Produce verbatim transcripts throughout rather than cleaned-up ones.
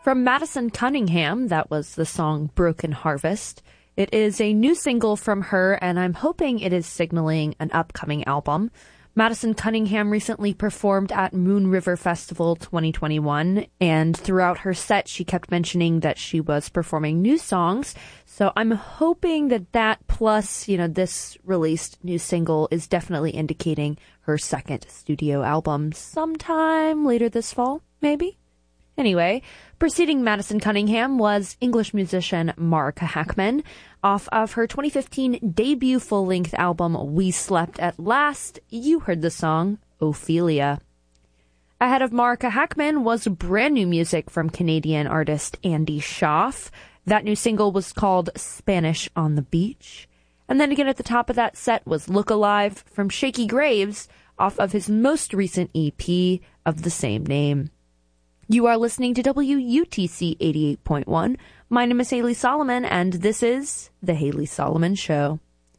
From Madison Cunningham, that was the song Broken Harvest. It is a new single from her, and I'm hoping it is signaling an upcoming album. Madison Cunningham recently performed at Moon River Festival twenty twenty-one, and throughout her set, she kept mentioning that she was performing new songs. So I'm hoping that that plus, you know, this released new single is definitely indicating her second studio album sometime later this fall, maybe? Anyway, preceding Madison Cunningham was English musician Marika Hackman. Off of her twenty fifteen debut full-length album, We Slept at Last, you heard the song Ophelia. Ahead of Marika Hackman was brand new music from Canadian artist Andy Schaaf. That new single was called Spanish on the Beach. And then again at the top of that set was Look Alive from Shaky Graves off of his most recent E P of the same name. You are listening to W U T C eighty-eight point one. My name is Haley Solomon, and this is The Haley Solomon Show.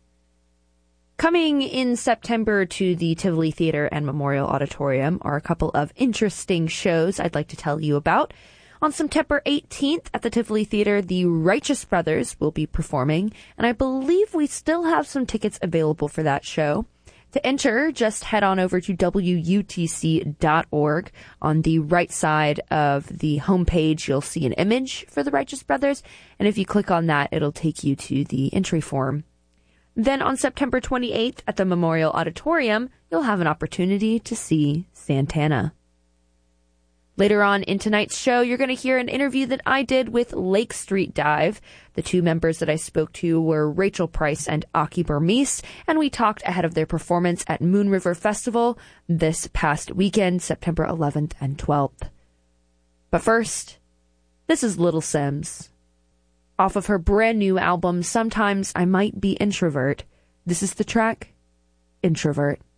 Coming in September to the Tivoli Theater and Memorial Auditorium are a couple of interesting shows I'd like to tell you about. On September eighteenth at the Tivoli Theater, the Righteous Brothers will be performing, and I believe we still have some tickets available for that show. To enter, just head on over to W U T C dot org. On the right side of the homepage, you'll see an image for the Righteous Brothers, and if you click on that, it'll take you to the entry form. Then on September twenty-eighth at the Memorial Auditorium, you'll have an opportunity to see Santana. Later on in tonight's show, you're going to hear an interview that I did with Lake Street Dive. The two members that I spoke to were Rachel Price and Aki Burmese, and we talked ahead of their performance at Moon River Festival this past weekend, September eleventh and twelfth. But first, this is Little Simz. Off of her brand new album, Sometimes I Might Be Introvert, this is the track, Introvert.